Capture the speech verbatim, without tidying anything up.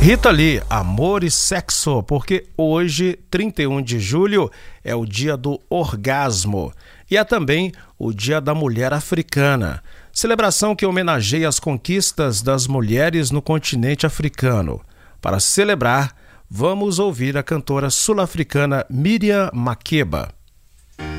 Rita Lee, Amor e Sexo, porque hoje, trinta e um de julho, é o dia do orgasmo e é também o dia da mulher africana, celebração que homenageia as conquistas das mulheres no continente africano. Para celebrar, vamos ouvir a cantora sul-africana Miriam Makeba.